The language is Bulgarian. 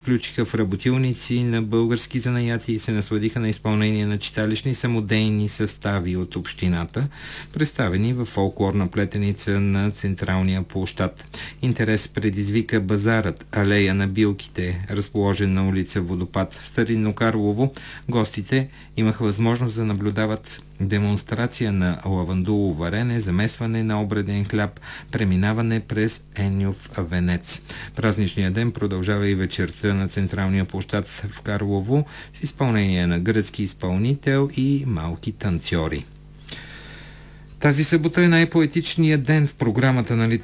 включиха в работилници на български занаяти и се насладиха на изпълнение на читалищни самодейни състави от общината, представени в фолклорна плетеница на централния площад. Интерес предизвика базарът Алея на билките, разположен на улица Водопад в Старинно Карлово. Гостите имаха възможност да наблюдават демонстрация на лавандулово варене, замесване на обреден хляб, преминаване през Еньов венец. Празничният ден продължава и вечерта на централния площад в Карлово с изпълнение на гръцки изпълнител и малки танцори. Тази събота е най-поетичният ден в програмата на